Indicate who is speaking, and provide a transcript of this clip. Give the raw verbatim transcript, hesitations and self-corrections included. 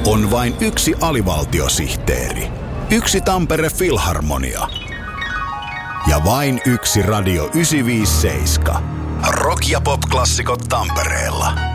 Speaker 1: on vain yksi alivaltiosihteeri, yksi Tampere Filharmonia ja vain yksi Radio yhdeksänsataaviisikymmentäseitsemän. Rock- ja pop-klassikot Tampereella.